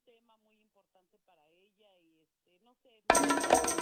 tema muy importante para ella y no sé, me